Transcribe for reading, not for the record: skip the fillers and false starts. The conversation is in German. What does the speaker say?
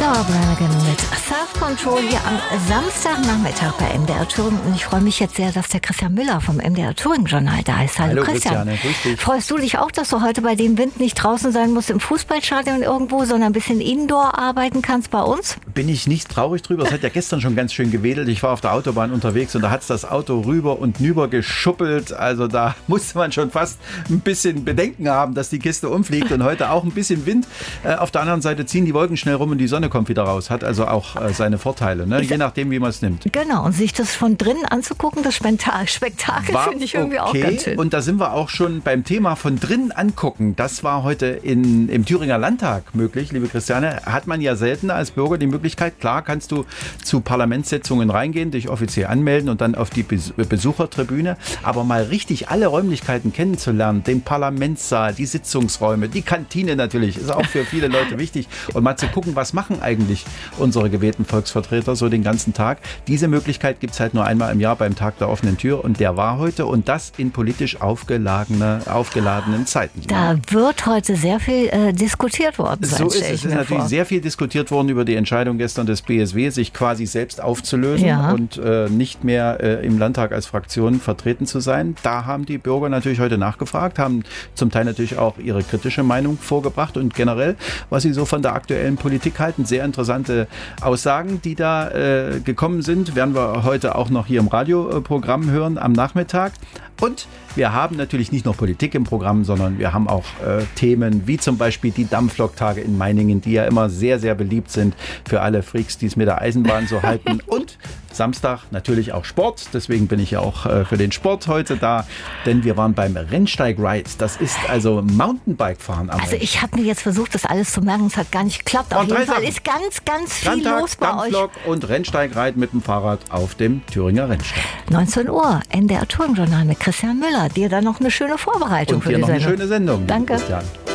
Laura Branigan mit Self-Control hier am Samstagnachmittag bei MDR Touring. Und ich freue mich jetzt sehr, dass der Christian Müller vom MDR Touring Journal da ist. Hallo Christian. Christiane, grüß dich. Freust du dich auch, dass du heute bei dem Wind nicht draußen sein musst im Fußballstadion irgendwo, sondern ein bisschen Indoor arbeiten kannst bei uns? Bin ich nicht traurig drüber. Es hat ja gestern schon ganz schön gewedelt. Ich war auf der Autobahn unterwegs und da hat es das Auto rüber und nüber geschuppelt. Also da musste man schon fast ein bisschen Bedenken haben, dass die Kiste umfliegt. Und heute auch ein bisschen Wind. Auf der anderen Seite ziehen die Wolken schnell rum und die Sonne kommt wieder raus. Hat also auch seine Vorteile, ne? Je nachdem, wie man es nimmt. Genau, und sich das von drinnen anzugucken, das Spektakel finde ich irgendwie auch ganz schön. Und da sind wir auch schon beim Thema von drinnen angucken. Das war heute im Thüringer Landtag möglich, liebe Christiane. Hat man ja selten als Bürger die Möglichkeit. Klar kannst du zu Parlamentssitzungen reingehen, dich offiziell anmelden und dann auf die Besuchertribüne. Aber mal richtig alle Räumlichkeiten kennenzulernen, den Parlamentssaal, die Sitzungsräume, die Kantine natürlich, ist auch für viele Leute wichtig. Und mal zu gucken, was machen eigentlich unsere gewählten Volksvertreter so den ganzen Tag. Diese Möglichkeit gibt es halt nur einmal im Jahr beim Tag der offenen Tür und der war heute und das in politisch aufgeladenen Zeiten. Da wird heute sehr viel diskutiert worden sein. So ist es. Es ist natürlich sehr viel diskutiert worden über die Entscheidung gestern des BSW, sich quasi selbst aufzulösen und nicht mehr im Landtag als Fraktion vertreten zu sein. Da haben die Bürger natürlich heute nachgefragt, haben zum Teil natürlich auch ihre kritische Meinung vorgebracht und generell, was sie so von der aktuellen Politik halten. Sehr interessante Aussagen, die da gekommen sind, werden wir heute auch noch hier im Radioprogramm hören am Nachmittag. Und wir haben natürlich nicht nur Politik im Programm, sondern wir haben auch Themen wie zum Beispiel die Dampfloktage in Meiningen, die ja immer sehr, sehr beliebt sind für alle Freaks, die es mit der Eisenbahn so halten. Und Samstag natürlich auch Sport. Deswegen bin ich ja auch für den Sport heute da, denn wir waren beim Rennsteig-Ride. Das ist also Mountainbike-Fahren. Also ich habe mir jetzt versucht, das alles zu merken. Es hat gar nicht geklappt. Auf jeden Fall ist ganz, ganz viel Landtag, los bei Dampflok euch. Und Rennsteig-Ride mit dem Fahrrad auf dem Thüringer Rennsteig. 19 Uhr, MDR Touring Journal mit Christian Müller. Dir dann noch eine schöne Vorbereitung Und für dir die noch eine Sendung. schöne Sendung. Danke. Christian.